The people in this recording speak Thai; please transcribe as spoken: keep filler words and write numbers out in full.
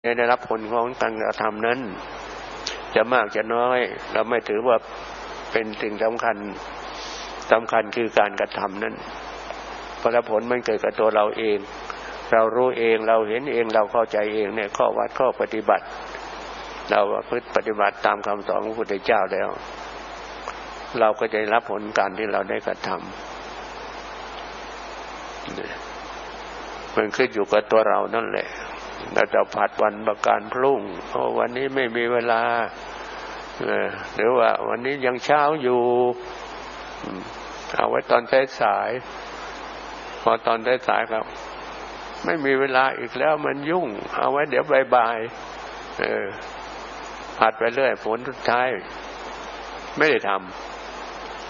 ได้รับผลของการกระทำนั้นจะมากจะน้อยเราไม่ถือว่าเป็นสิ่งสำคัญสำคัญคือการกระทำนั้นผลผลมันเกิดกับตัวเราเองเรารู้เองเราเห็นเองเราเข้าใจเองเนี่ยข้อวัดข้อปฏิบัติเราประพฤติปฏิบัติตามคำสอนของพระพุทธเจ้าแล้วเราก็จะรับผลการที่เราได้กระทำมันขึ้นอยู่กับตัวเรานั่นแหละเราจะผัดวันประกันพรุ่งโอ้วันนี้ไม่มีเวลาหรือว่าวันนี้ยังเช้าอยู่เอาไว้ตอนสายๆพอตอนสายๆครับไม่มีเวลาอีกแล้วมันยุ่งเอาไว้เดี๋ยวบ่ายๆเออผัดไปเรื่อยผลสุดท้ายไม่ได้ท